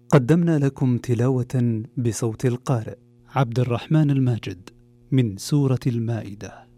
قدمنا لكم تلاوة بصوت القارئ عبد الرحمن الماجد من سورة المائدة.